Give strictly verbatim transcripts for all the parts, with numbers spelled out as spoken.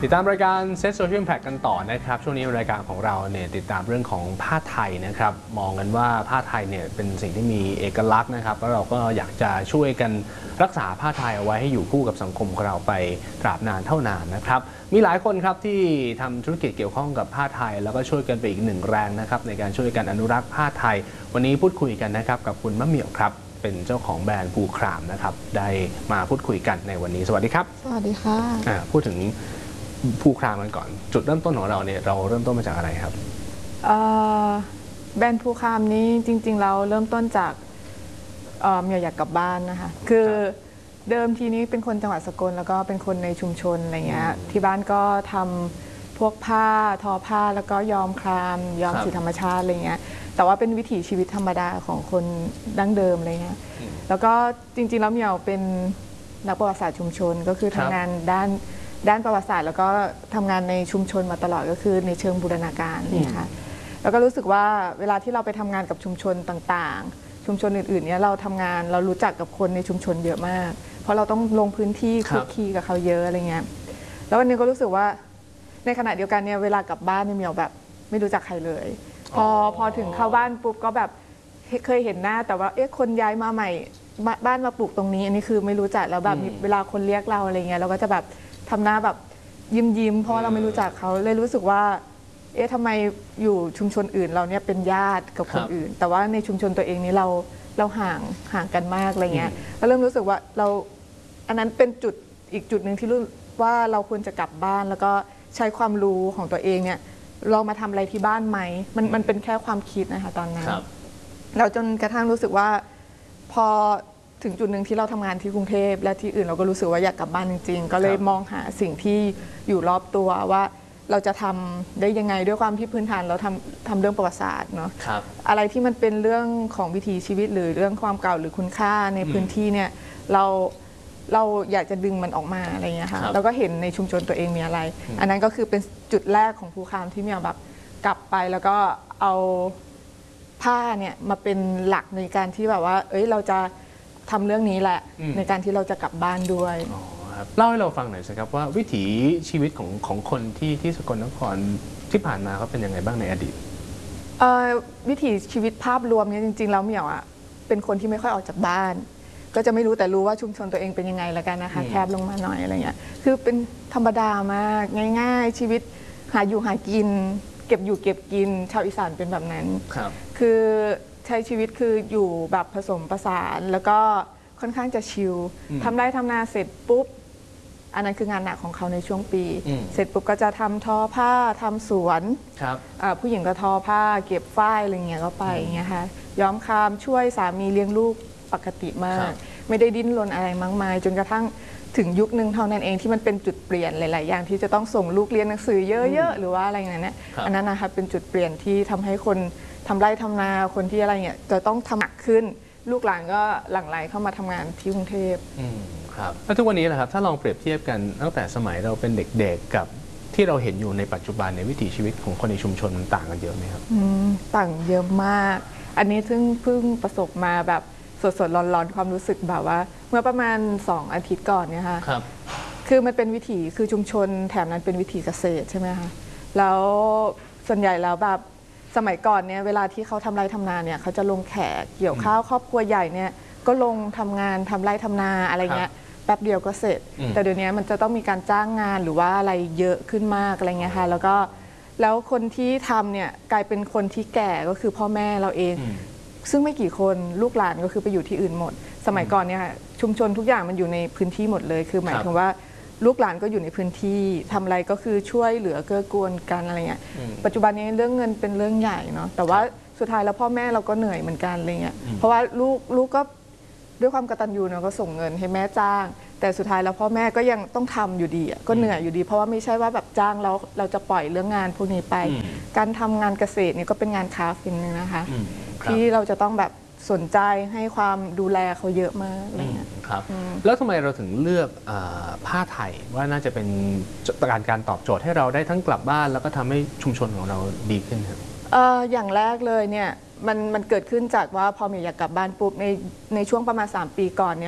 ติดตามรายการเซ็ตโซเชียลแพคกันต่อนะครับช่วงนี้รายการของเราเนี่ยติดตามเรื่องของผ้าไทยนะครับมองกันว่าผ้าไทยเนี่ยเป็นสิ่งที่มีเอกลักษณ์นะครับแล้วเราก็อยากจะช่วยกันรักษาผ้าไทยเอาไว้ให้อยู่คู่กับสังคมของเราไปตราบนานเท่านานนะครับมีหลายคนครับที่ทำธุรกิจเกี่ยวข้องกับผ้าไทยแล้วก็ช่วยกันไปอีกหนึ่งแรงนะครับในการช่วยกันอนุรักษ์ผ้าไทยวันนี้พูดคุยกันนะครับกับคุณมะเหมี่ยวครับเป็นเจ้าของแบรนด์ภูครามนะครับได้มาพูดคุยกันในวันนี้สวัสดีครับสวัสดีค่ะพูดถึงภูครามกันก่อนจุดเริ่มต้นของเราเนี่ยเราเริ่มต้นมาจากอะไรครับแบรนด์ภูครามนี้จริงๆเราเริ่มต้นจากเมียอยากกลับบ้านนะคะคือเดิมทีนี้เป็นคนจังหวัดสกลแล้วก็เป็นคนในชุมชนอะไรเงี้ยที่บ้านก็ทำพวกผ้าทอผ้าแล้วก็ย้อมครามย้อมสีธรรมชาติอะไรเงี้ยแต่ว่าเป็นวิถีชีวิตธรรมดาของคนดั้งเดิมอะไรเงี้ยแล้วก็จริงๆแล้วเมียวเป็นนักประวัติศาสตร์ชุมชนก็คือทำงานด้านด้านประวัติศาสตร์แล้วก็ทำงานในชุมชนมาตลอดก็คือในเชิงบูรณาการนี่ค่ะแล้วก็รู้สึกว่าเวลาที่เราไปทำงานกับชุมชนต่างๆชุมชนอื่นๆเนี่ยเราทำงานเรารู้จักกับคนในชุมชนเยอะมากเพราะเราต้องลงพื้นที่คุกคีกับเขาเยอะอะไรเงี้ยแล้ววันนี้ก็รู้สึกว่าในขณะเดียวกันเนี่ยเวลากลับบ้านเนี่ยเมียวแบบไม่รู้จักใครเลยพอพอถึงเข้าบ้านปุ๊บก็แบบเคยเห็นหน้าแต่ว่าเอ๊ะคนย้ายมาใหม่บ้านมาปลูกตรงนี้อันนี้คือไม่รู้จักแล้วแบบเวลาคนเรียกเราอะไรเงี้ยเราก็จะแบบทำหน้าแบบยิ้มยิ้มเพราะเราไม่รู้จักเขาเลยรู้สึกว่าเอ๊ะทำไมอยู่ชุมชนอื่นเราเนี่ยเป็นญาติกับคนอื่นแต่ว่าในชุมชนตัวเองนี้เราเราห่างห่างกันมากอะไรเงี้ยก็เริ่มรู้สึกว่าเราอันนั้นเป็นจุดอีกจุดหนึ่งที่รู้ว่าเราควรจะกลับบ้านแล้วก็ใช้ความรู้ของตัวเองเนี่ยเรามาทำอะไรที่บ้านไหมมันมันเป็นแค่ความคิดนะคะตอนนั้นเราจนกระทั่งรู้สึกว่าพอถึงจุดหนึ่งที่เราทำงานที่กรุงเทพและที่อื่นเราก็รู้สึกว่าอยากกลับบ้านจริงๆก็เลยมองหาสิ่งที่อยู่รอบตัวว่าเราจะทำได้ยังไงด้วยความที่พื้นฐานเราทำทำเรื่องประวัติศาสตร์เนาะอะไรที่มันเป็นเรื่องของวิถีชีวิตหรือเรื่องความเก่าหรือคุณค่าในพื้นที่เนี่ยเราเราอยากจะดึงมันออกมาอะไรเงี้ยค่ะแล้วก็เห็นในชุมชนตัวเองมีอะไรอันนั้นก็คือเป็นจุดแรกของภูครามที่เมียแบบกลับไปแล้วก็เอาผ้าเนี่ยมาเป็นหลักในการที่แบบว่าเอ้ยเราจะทำเรื่องนี้แหละในการที่เราจะกลับบ้านด้วยเล่าให้เราฟังหน่อยสิครับว่าวิถีชีวิตของของคนที่ที่สกลนครที่ผ่านมาเขาเป็นยังไงบ้างในอดีตวิถีชีวิตภาพรวมเนี่ยจริงๆแล้วเมียวอ่ะเป็นคนที่ไม่ค่อยออกจากบ้านก็จะไม่รู้แต่รู้ว่าชุมชนตัวเองเป็นยังไงแล้วกันนะคะแคบลงมาหน่อยอะไรเงี้ยคือเป็นธรรมดามากง่ายๆชีวิตหาอยู่หากินเก็บอยู่เก็บกินชาวอีสานเป็นแบบนั้นคือใช้ชีวิตคืออยู่แบบผสมผสานแล้วก็ค่อนข้างจะชิลทำไร่ทำนาเสร็จปุ๊บอันนั้นคืองานหนักของเขาในช่วงปีเสร็จปุ๊บก็จะทำทอผ้าทำสวนผู้หญิงก็ทอผ้าเก็บฝ้ายอะไรเงี้ยก็ไปอย่างเงี้ยค่ะย้อมคามช่วยสามีเลี้ยงลูกปกติมากไม่ได้ดิ้นรนอะไรมากมายจนกระทั่งถึงยุคหนึ่งเท่านั้นเองที่มันเป็นจุดเปลี่ยนหลายๆอย่างที่จะต้องส่งลูกเรียนหนังสือเยอะๆหรือว่าอะไรอย่างเงี้ยอันนั้นนะคะเป็นจุดเปลี่ยนที่ทำให้คนทำไร่ทำนาคนที่อะไรเงี้ยจะต้องทำหนักขึ้นลูกหลานก็หลั่งไหลเข้ามาทำงานที่กรุงเทพครับแล้วทุกวันนี้นะครับถ้าลองเปรียบเทียบกันตั้งแต่สมัยเราเป็นเด็กๆกับที่เราเห็นอยู่ในปัจจุบันในวิถีชีวิตของคนในชุมชนมันต่างกันเยอะไหมครับต่างเยอะมากอันนี้ซึ่งเพิ่งประสบมาแบบสดๆร้อนๆความรู้สึกแบบว่าเมื่อประมาณสองอาทิตย์ก่อนเนี่ยค่ะครับคือมันเป็นวิถีคือชุมชนแถบนั้นเป็นวิถีเกษตรใช่ไหมคะแล้วส่วนใหญ่แล้วแบบสมัยก่อนเนี่ยเวลาที่เขาทำไร่ทำนาเนี่ยเขาจะลงแขกเกี่ยวข้าวครอบครัวใหญ่เนี่ยก็ลงทำงานทำไร่ทำนาอะไรเงี้ยแป๊บเดียวก็เสร็จแต่เดี๋ยวนี้มันจะต้องมีการจ้างงานหรือว่าอะไรเยอะขึ้นมากอะไรเงี้ยค่ะแล้วก็แล้วคนที่ทำเนี่ยกลายเป็นคนที่แก่ก็คือพ่อแม่เราเองซึ่งไม่กี่คนลูกหลานก็คือไปอยู่ที่อื่นหมดสมัยก่อนเนี่ยชุมชนทุกอย่างมันอยู่ในพื้นที่หมดเลยคือหมายถึงว่าลูกหลานก็อยู่ในพื้นที่ทำอะไรก็คือช่วยเหลือเกื้อกูลกันอะไรเงี้ยปัจจุบันนี้เรื่องเงินเป็นเรื่องใหญ่เนาะแต่ว่าสุดท้ายแล้วพ่อแม่เราก็เหนื่อยเหมือนกันอะไรเงี้ยเพราะว่าลูกลูกก็ด้วยความกตัญญูเนาะก็ส่งเงินให้แม่จ้างแต่สุดท้ายแล้วพ่อแม่ก็ยังต้องทำอยู่ดีก็เหนื่อยอยู่ดีเพราะว่าไม่ใช่ว่าแบบจ้างแล้วเราจะปล่อยเรื่องงานพวกนี้ไปการทำงานเกษตรเนี่ยก็เป็นงานค้าฟินนึงนะคะที่เราจะต้องแบบสนใจให้ความดูแลเขาเยอะมากอะไรเงี้ยครับแล้วทำไมเราถึงเลือกผ้าไทยว่าน่าจะเป็นการการตอบโจทย์ให้เราได้ทั้งกลับบ้านแล้วก็ทำให้ชุมชนของเราดีขึ้นครับอย่างแรกเลยเนี่ยมันมันเกิดขึ้นจากว่าพอเมียอยากกลับบ้านปุ๊บในในช่วงประมาณสามปีก่อนเนี่ยป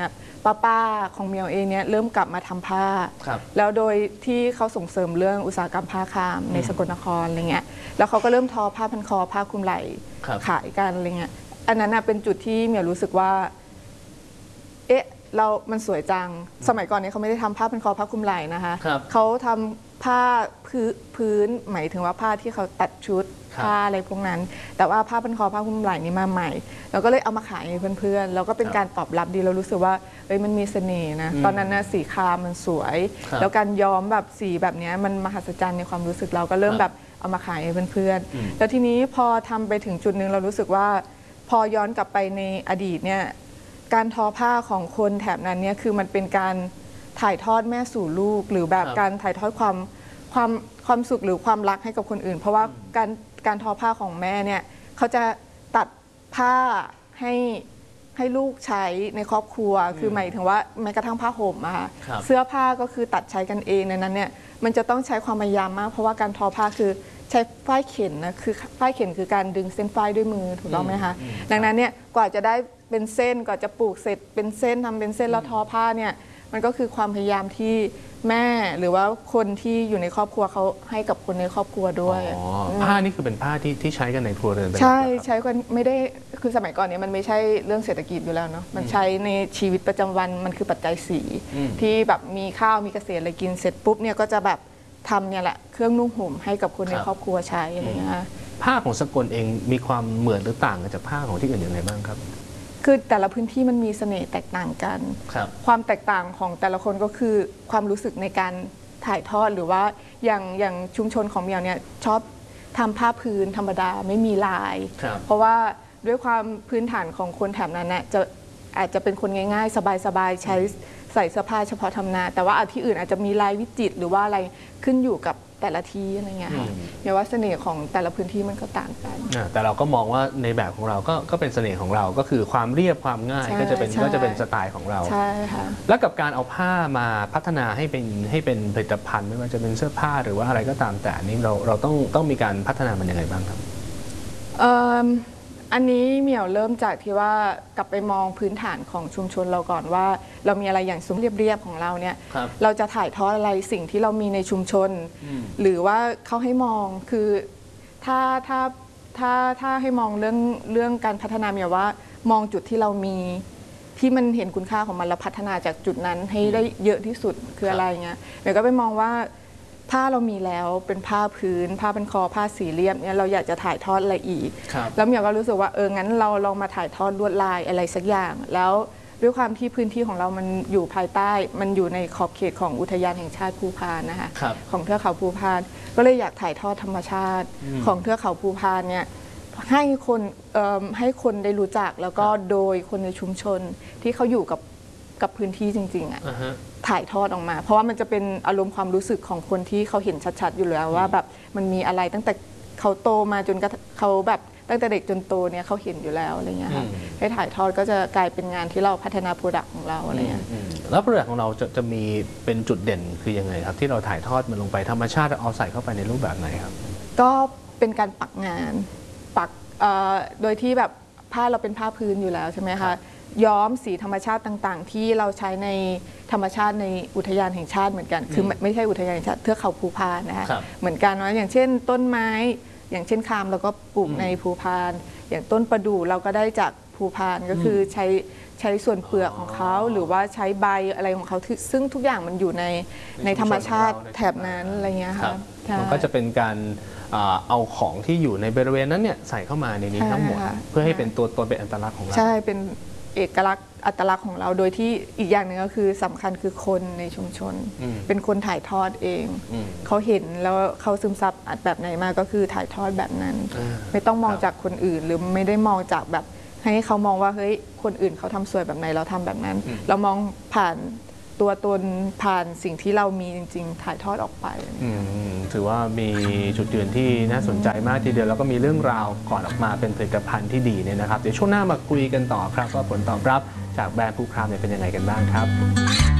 ป้าๆของเมียวเองเนี่ยเริ่มกลับมาทำผ้าครับแล้วโดยที่เขาส่งเสริมเรื่องอุตสาหกรรมผ้าคามในสกลนครอะไรเงี้ยแล้วเขาก็เริ่มทอผ้าพันคอผ้าคลุมไหล่ขายกันอะไรเงี้ยอันนั้นเป็นจุดที่เมียวรู้สึกว่าเอ๊ะเรามันสวยจังสมัยก่อนนี้เขาไม่ได้ทำผ้าพันคอผ้าคลุมไหล่นะคะเขาทำผ้าพื้นพื้นหมายถึงว่าผ้าที่เขาตัดชุดผ้าอะไรพวกนั้นแต่ว่าผ้าพันคอผ้าคลุมไหล่นี้มาใหม่เราก็เลยเอามาขายให้เพื่อนๆแล้วก็เป็นการตอบรับดีเรารู้สึกว่าเอ้ยมันมีเสน่ห์นะตอนนั้นนะสีครามมันสวยแล้วการย้อมแบบสีแบบนี้มันมหัศจรรย์ในความรู้สึกเราก็เริ่มแบบเอามาขายให้เพื่อนๆแล้วทีนี้พอทำไปถึงจุดหนึ่งเรารู้สึกว่าพอย้อนกลับไปในอดีตเนี่ยการทอผ้าของคนแถบนั้นเนี่ยคือมันเป็นการถ่ายทอดแม่สู่ลูกหรือแบบการถ่ายทอดความความความสุขหรือความรักให้กับคนอื่นเพราะว่าการการทอผ้าของแม่เนี่ยเขาจะตัดผ้าให้ให้ลูกใช้ในครอบครัวคือหมายถึงว่าแม้กระทั่งผ้าห่มอะเสื้อผ้าก็คือตัดใช้กันเองในนั้นเนี่ยมันจะต้องใช้ความพยายามมากเพราะว่าการทอผ้าคือใช้ฝ้ายเข็นนะคือฝ้ายเข็นคือการดึงเส้นฝ้ายด้วยมือถูกต้องไหมคะดังนั้นเนี่ยกว่าจะได้เป็นเส้นกว่าจะปลูกเสร็จเป็นเส้นทำเป็นเส้นแล้วทอผ้าเนี่ยมันก็คือความพยายามที่แม่หรือว่าคนที่อยู่ในครอบครัวเขาให้กับคนในครอบครัวด้วยผ้านี่คือเป็นผ้าที่ที่ใช้กันในครัวเรือนใช่ใช้กันไม่ได้คือสมัยก่อนเนี่ยมันไม่ใช่เรื่องเศรษฐกิจอยู่แล้วเนาะมันใช้ในชีวิตประจำวันมันคือปัจจัยสี่ที่แบบมีข้าวมีเกษตรอะไรกินเสร็จปุ๊บเนี่ยก็จะแบบทำเนี่ยแหละเครื่องนุ่งห่มให้กับคนในครอบครัวใช้อะไรเงี้ยผ้าของสกลเองมีความเหมือนหรือต่างกันจากผ้าของที่อื่นอย่างไรบ้างครับคือแต่ละพื้นที่มันมีเสน่ห์แตกต่างกันคความแตกต่างของแต่ละคนก็คือความรู้สึกในการถ่ายทอดหรือว่าอย่างอย่างชุมชนของเมียวเนี่ยชอบทำผ้าพื้นธรรมดาไม่มีลายเพราะว่าด้วยความพื้นฐานของคนแถบนั้นน่ะจะอาจจะเป็นคนง่ายๆสบายๆใช้ใส่เสื้อผ้าเฉพาะทำนาแต่ว่าที่อื่นอาจจะมีลายวิจิตรหรือว่าอะไรขึ้นอยู่กับแต่ละที่อะไรเงี้ยค่ะเรียกว่าเสน่ห์ของแต่ละพื้นที่มันก็ต่างกันแต่เราก็มองว่าในแบบของเราก็ก็เป็นเสน่ห์ของเราก็คือความเรียบความง่ายก็จะเป็นก็จะเป็นสไตล์ของเราใช่ค่ะแล้วกับการเอาผ้ามาพัฒนาให้เป็นให้เป็นผลิตภัณฑ์ไม่ว่าจะเป็นเสื้อผ้าหรือว่าอะไรก็ตามแต่นี้เราเราต้องต้องมีการพัฒนามันยังไงบ้างครับอันนี้เหมี่ยวเริ่มจากที่ว่ากลับไปมองพื้นฐานของชุมชนเราก่อนว่าเรามีอะไรอย่างซุ้มเรียบๆของเราเนี่ย ร, เราจะถ่ายทอดอะไรสิ่งที่เรามีในชุมชนหรือว่าเขาให้มองคือถ้าถ้าถ้าถ้าให้มองเรื่องเรื่องการพัฒนาเหมี่ยวว่ามองจุดที่เรามีที่มันเห็นคุณค่าของมันแล้วพัฒนาจากจุดนั้นให้ได้เยอะที่สุดคืออะไรเงี้ยเหมี่ยวก็ไปมองว่าผ้าเรามีแล้วเป็นผ้าพื้นผ้าเป็นคอผ้าสีเรียบเนี่ยเราอยากจะถ่ายทอดอะไรอีกแล้วเหมียวก็รู้สึกว่าเอองั้นเราลองมาถ่ายทอดลวดลายอะไรสักอย่างแล้วด้วยความที่พื้นที่ของเรามันอยู่ภายใต้มันอยู่ในขอบเขตของอุทยานแห่งชาติภูพานนะคะของเทือกเขาภูพานก็เลยอยากถ่ายทอดธรรมชาติของเทือกเขาภูพานเนี่ยให้คนให้คนได้รู้จักแล้วก็โดยคนในชุมชนที่เขาอยู่กับกับพื้นที่จริงๆอ่ะถ่ายทอดออกมาเพราะว่ามันจะเป็นอารมณ์ความรู้สึกของคนที่เขาเห็นชัดๆอยู่แล้วว่าแบบมันมีอะไรตั้งแต่เขาโตมาจนเขาแบบตั้งแต่เด็กจนโตเนี่ยเขาเห็นอยู่แล้วอะไรเงี้ยค่ะให้ถ่ายทอดก็จะกลายเป็นงานที่เราพัฒนาโปรดักต์ของเราอะไรเงี้ยแล้วโปรดักต์ของเราจะจะมีเป็นจุดเด่นคือยังไงครับที่เราถ่ายทอดมันลงไปธรรมชาติเอาใส่เข้าไปในรูปแบบไหนครับก็เป็นการปักงานปักโดยที่แบบผ้าเราเป็นผ้าพื้นอยู่แล้วใช่ไหมคะย้อมสีธรรมชาติต่างๆที่เราใช้ในธรรมชาติในอุทยานแห่งชาติเหมือนกันคือไม่ใช่อุทยานแห่งชาติเทือกเขาภูพานนะคะเหมือนกันว่าอย่างเช่นต้นไม้อย่างเช่นคามเราก็ปลูกในภูพานอย่างต้นประดู่เราก็ได้จากภูพานก็คือใช้ใช้ส่วนเปลือกของเขาหรือว่าใช้ใบอะไรของเขาซึ่งทุกอย่างมันอยู่ในในธรรมชาติแถบนั้นอะไรเงี้ยค่ะมันก็จะเป็นการเอาของที่อยู่ในบริเวณนั้นเนี่ยใส่เข้ามาในนี้ทั้งหมดเพื่อให้เป็นตัวตนเป็นอัตลักษณ์ของเราใช่เป็นเอกลักษณ์อัตลักษณ์ของเราโดยที่อีกอย่างหนึ่งก็คือสำคัญคือคนในชุมชนเป็นคนถ่ายทอดเองเขาเห็นแล้วเขาซึมซับแบบไหนมาก็คือถ่ายทอดแบบนั้นไม่ต้องมองจากคนอื่นหรือไม่ได้มองจากแบบให้เขามองว่าเฮ้ยคนอื่นเขาทำสวยแบบไหนเราทำแบบนั้นเรามองผ่านตัวตนผ่านสิ่งที่เรามีจริงๆถ่ายทอดออกไปถือว่ามีจุดยืนที่น่าสนใจมากทีเดียวแล้วก็มีเรื่องราวก่อนออกมาเป็นผลิตภัณฑ์ที่ดีเนี่ยนะครับเดี๋ยวช่วงหน้ามาคุยกันต่อครับว่าผลตอบรับจากแบรนด์ภูครามเนี่ยเป็นยังไงกันบ้างครับ